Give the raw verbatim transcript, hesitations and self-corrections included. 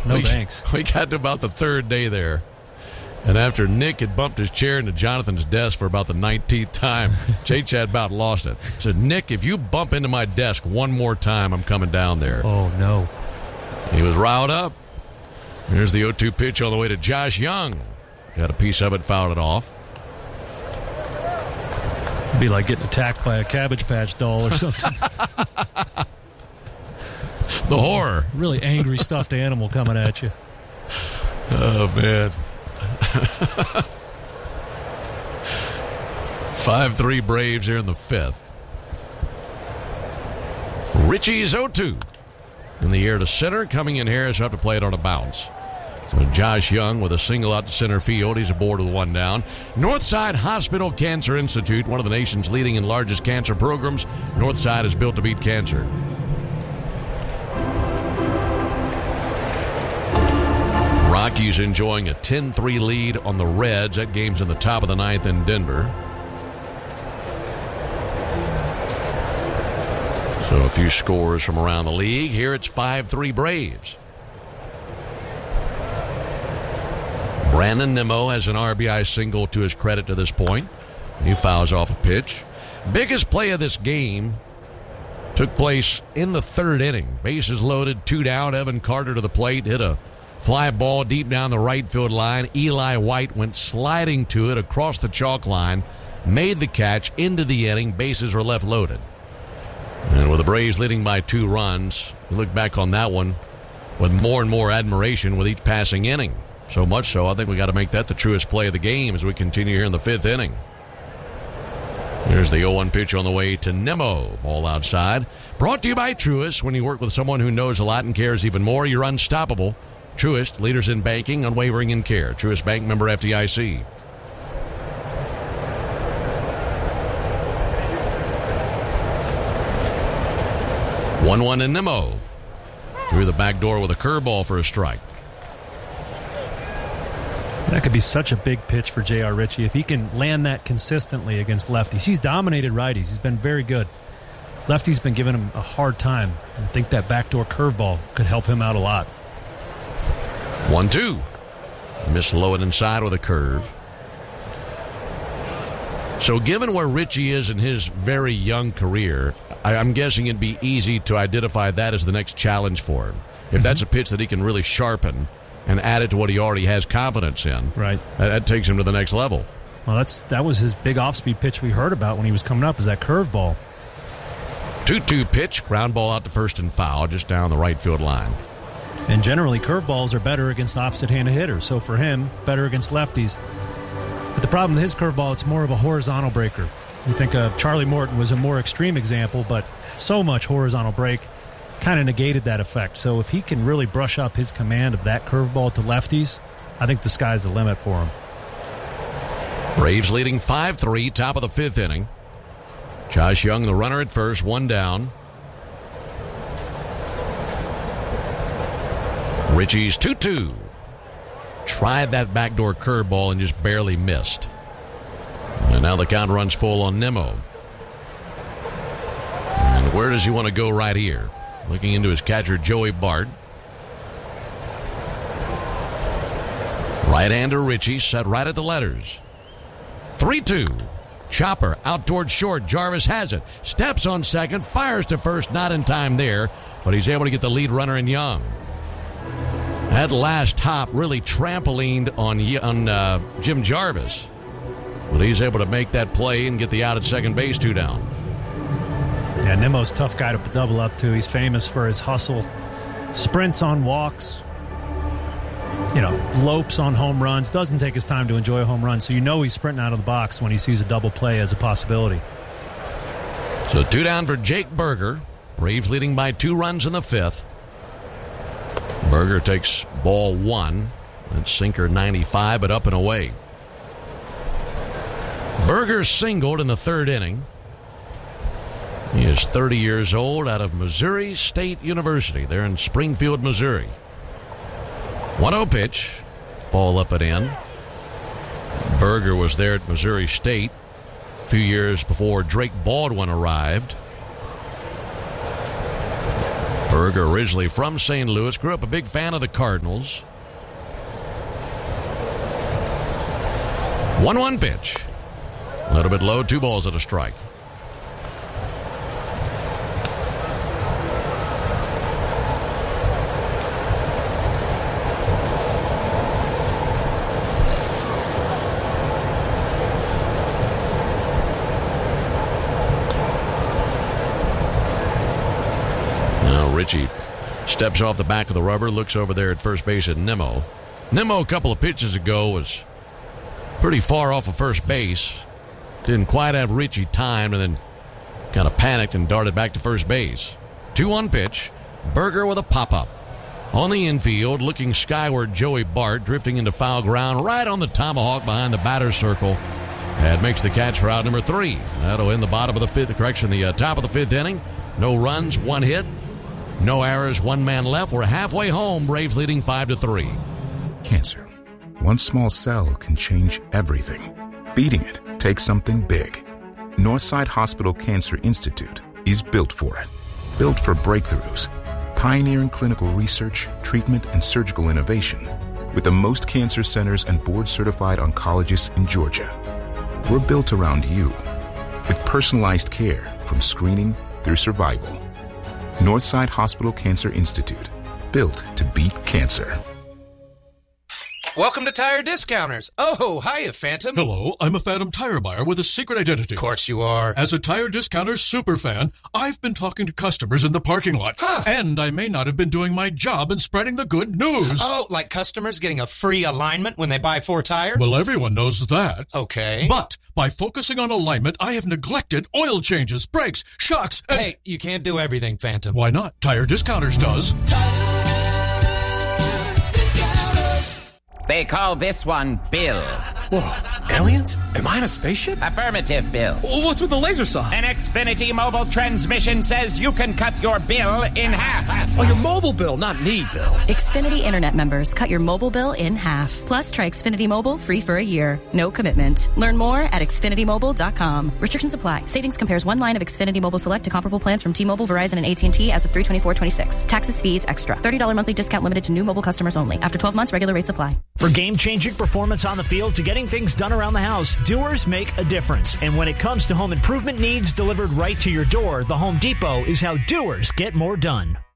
No we, thanks. We got to about the third day there. And after Nick had bumped his chair into Jonathan's desk for about the nineteenth time, J. Chad about lost it. Said, Nick, if you bump into my desk one more time, I'm coming down there. Oh, no. He was riled up. Here's the oh two pitch on the way to Josh Young. Got a piece of it, fouled it off. It'd be like getting attacked by a Cabbage Patch doll or something. The horror. Really angry stuffed animal coming at you. Oh, man. five three Braves here in the fifth. Richie's oh two. In the air to center. Coming in Harris will have to play it on a bounce. So Josh Young with a single out to center field. He's aboard with one down. Northside Hospital Cancer Institute, one of the nation's leading and largest cancer programs. Northside is built to beat cancer. Rockies enjoying a ten three lead on the Reds. That game's in the top of the ninth in Denver. So a few scores from around the league. Here it's five three Braves. Brandon Nimmo has an R B I single to his credit to this point. He fouls off a pitch. Biggest play of this game took place in the third inning. Bases loaded, two down. Evan Carter to the plate, hit a fly ball deep down the right field line. Eli White went sliding to it across the chalk line, made the catch into the inning. Bases were left loaded. And with the Braves leading by two runs, you look back on that one with more and more admiration with each passing inning. So much so, I think we got to make that the truest play of the game as we continue here in the fifth inning. Here's the oh one pitch on the way to Nimmo. Ball outside. Brought to you by Truist. When you work with someone who knows a lot and cares even more, you're unstoppable. Truist, leaders in banking, unwavering in care. Truist Bank, member F D I C. one one to Nimmo. Through the back door with a curveball for a strike. That could be such a big pitch for J R. Ritchie if he can land that consistently against lefties. He's dominated righties. He's been very good. Lefty's been giving him a hard time. I think that backdoor curveball could help him out a lot. one two. Missed low and inside with a curve. So given where Ritchie is in his very young career, I, I'm guessing it'd be easy to identify that as the next challenge for him. If mm-hmm. that's a pitch that he can really sharpen and add it to what he already has confidence in, right? That, that takes him to the next level. Well, that's that was his big off-speed pitch we heard about when he was coming up, is that curveball. two two pitch, ground ball out to first and foul, just down the right field line. And generally, curveballs are better against opposite-handed hitters. So for him, better against lefties. But the problem with his curveball, it's more of a horizontal breaker. You think uh, Charlie Morton was a more extreme example, but so much horizontal break kind of negated that effect. So if he can really brush up his command of that curveball to lefties, I think the sky's the limit for him. Braves leading five three, top of the fifth inning. Josh Young, the runner at first, one down. Ritchie's two two. Tried that backdoor curveball and just barely missed. And now the count runs full on Nimmo. And where does he want to go right here? Looking into his catcher, Joey Bart. Right-hander Ritchie set right at the letters. three two. Chopper out towards short. Jarvis has it. Steps on second. Fires to first. Not in time there. But he's able to get the lead runner in Young. That last hop really trampolined on, on uh, Jim Jarvis. But he's able to make that play and get the out at second base, two down. Yeah, Nimmo's a tough guy to double up to. He's famous for his hustle. Sprints on walks. You know, lopes on home runs. Doesn't take his time to enjoy a home run. So you know he's sprinting out of the box when he sees a double play as a possibility. So two down for Jake Burger. Braves leading by two runs in the fifth. Burger takes ball one. That's sinker ninety-five, but up and away. Burger singled in the third inning. He is thirty years old, out of Missouri State University. They're in Springfield, Missouri. one oh pitch. Ball up and in. Burger was there at Missouri State a few years before Drake Baldwin arrived. Berger, originally from Saint Louis, grew up a big fan of the Cardinals. one one pitch. A little bit low, two balls and a strike. Richie steps off the back of the rubber, looks over there at first base at Nimmo. Nimmo, a couple of pitches ago, was pretty far off of first base. Didn't quite have Richie timed, and then kind of panicked and darted back to first base. two one pitch. Berger with a pop-up. On the infield, looking skyward, Joey Bart drifting into foul ground right on the tomahawk behind the batter's circle. And makes the catch for out number three. That'll end the bottom of the fifth, correction, the uh, top of the fifth inning. No runs, one hit. No errors, one man left. We're halfway home. Braves leading five to three. Cancer. One small cell can change everything. Beating it takes something big. Northside Hospital Cancer Institute is built for it. Built for breakthroughs, pioneering clinical research, treatment, and surgical innovation, with the most cancer centers and board-certified oncologists in Georgia. We're built around you, with personalized care from screening through survival. Northside Hospital Cancer Institute, built to beat cancer. Welcome to Tire Discounters. Oh, hiya, Phantom. Hello, I'm a Phantom tire buyer with a secret identity. Of course you are. As a Tire Discounters superfan, I've been talking to customers in the parking lot. Huh. And I may not have been doing my job in spreading the good news. Oh, like customers getting a free alignment when they buy four tires? Well, everyone knows that. Okay. But by focusing on alignment, I have neglected oil changes, brakes, shocks, and... Hey, you can't do everything, Phantom. Why not? Tire Discounters does. They call this one Bill. Whoa, aliens? Am I in a spaceship? Affirmative, Bill. Well, what's with the laser saw? An Xfinity mobile transmission says you can cut your bill in half. Oh, your mobile bill, not me, Bill. Xfinity Internet members cut your mobile bill in half. Plus, try Xfinity Mobile free for a year. No commitment. Learn more at Xfinity Mobile dot com. Restrictions apply. Savings compares one line of Xfinity Mobile Select to comparable plans from T-Mobile, Verizon, and A T and T as of three twenty-four twenty-six. Taxes, fees, extra. thirty dollars monthly discount limited to new mobile customers only. After twelve months, regular rates apply. For game-changing performance on the field to getting things done around the house, Doers make a difference. And when it comes to home improvement needs delivered right to your door, the Home Depot is how doers get more done.